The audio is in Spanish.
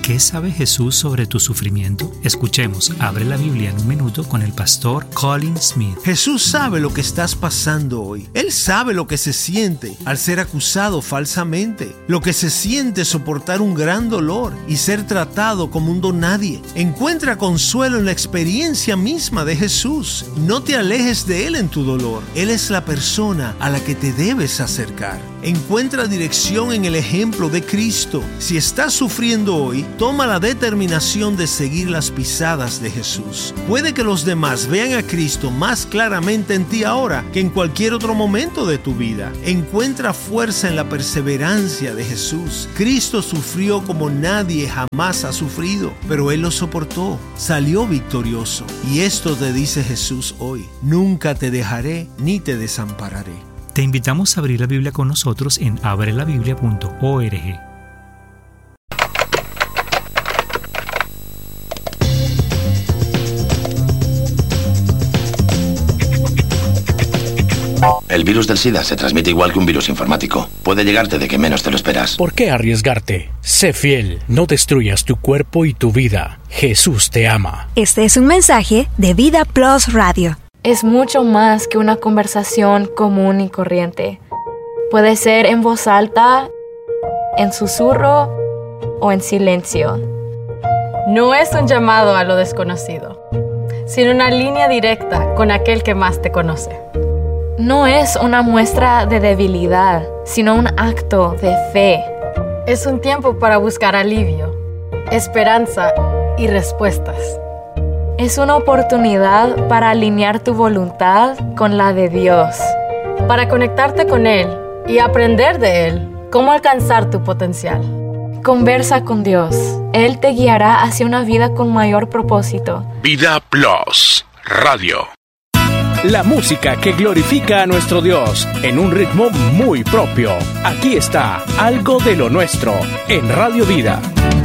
¿Qué sabe Jesús sobre tu sufrimiento? Escuchemos Abre la Biblia en un minuto con el pastor Colin Smith. Jesús sabe lo que estás pasando hoy. Él sabe lo que se siente al ser acusado falsamente, lo que se siente soportar un gran dolor y ser tratado como un donadie. Encuentra consuelo en la experiencia misma de Jesús. No te alejes de Él en tu dolor. Él es la persona a la que te debes acercar. Encuentra dirección en el ejemplo de Cristo. Si estás sufriendo hoy, toma la determinación de seguir las pisadas de Jesús. Puede que los demás vean a Cristo más claramente en ti ahora que en cualquier otro momento de tu vida. Encuentra fuerza en la perseverancia de Jesús. Cristo sufrió como nadie jamás ha sufrido, pero Él lo soportó, salió victorioso. Y esto te dice Jesús hoy: nunca te dejaré ni te desampararé. Te invitamos a abrir la Biblia con nosotros en abrelabiblia.org. El virus del SIDA se transmite igual que un virus informático. Puede llegarte de que menos te lo esperas. ¿Por qué arriesgarte? Sé fiel, no destruyas tu cuerpo y tu vida. Jesús te ama. Este es un mensaje de Vida Plus Radio. Es mucho más que una conversación común y corriente. Puede ser en voz alta, en susurro o en silencio. No es un llamado a lo desconocido, sino una línea directa con aquel que más te conoce. No es una muestra de debilidad, sino un acto de fe. Es un tiempo para buscar alivio, esperanza y respuestas. Es una oportunidad para alinear tu voluntad con la de Dios. Para conectarte con Él y aprender de Él cómo alcanzar tu potencial. Conversa con Dios. Él te guiará hacia una vida con mayor propósito. Vida Plus Radio. La música que glorifica a nuestro Dios en un ritmo muy propio. Aquí está Algo de lo Nuestro en Radio Vida.